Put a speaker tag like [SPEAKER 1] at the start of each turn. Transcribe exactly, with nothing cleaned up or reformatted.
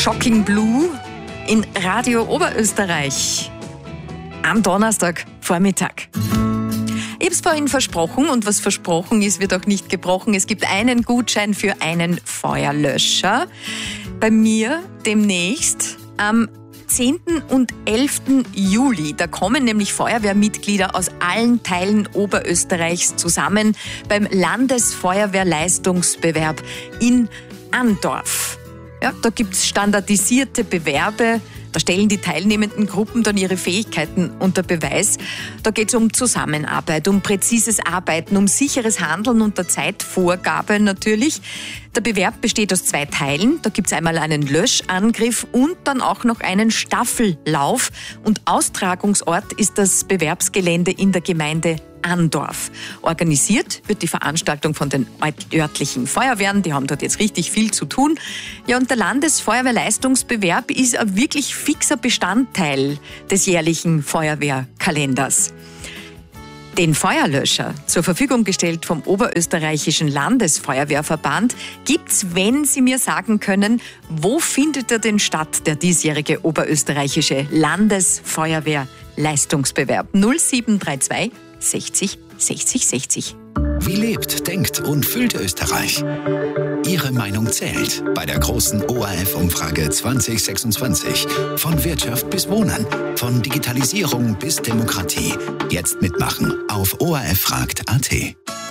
[SPEAKER 1] Shocking Blue in Radio Oberösterreich am Donnerstag Vormittag. Ich habe es vorhin versprochen und was versprochen ist, wird auch nicht gebrochen. Es gibt einen Gutschein für einen Feuerlöscher. Bei mir demnächst am zehnten und elften Juli. Da kommen nämlich Feuerwehrmitglieder aus allen Teilen Oberösterreichs zusammen beim Landesfeuerwehrleistungsbewerb in Andorf. Ja, da gibt es standardisierte Bewerbe. Da stellen die teilnehmenden Gruppen dann ihre Fähigkeiten unter Beweis. Da geht es um Zusammenarbeit, um präzises Arbeiten, um sicheres Handeln unter Zeitvorgabe natürlich. Der Bewerb besteht aus zwei Teilen. Da gibt es einmal einen Löschangriff und dann auch noch einen Staffellauf. Und Austragungsort ist das Bewerbsgelände in der Gemeinde Andorf. Organisiert wird die Veranstaltung von den örtlichen Feuerwehren. Die haben dort jetzt richtig viel zu tun. Ja, und der Landesfeuerwehrleistungsbewerb ist ein wirklich fixer Bestandteil des jährlichen Feuerwehrkalenders. Den Feuerlöscher, zur Verfügung gestellt vom Oberösterreichischen Landesfeuerwehrverband, gibt's, wenn Sie mir sagen können, wo findet er denn statt, der diesjährige Oberösterreichische Landesfeuerwehrleistungsbewerb? null sieben drei zwei sechzig sechzig sechzig.
[SPEAKER 2] Wie lebt, denkt und fühlt Österreich? Ihre Meinung zählt bei der großen O R F-Umfrage zwanzig sechsundzwanzig. Von Wirtschaft bis Wohnen, von Digitalisierung bis Demokratie. Jetzt mitmachen auf o r f fragt punkt a t.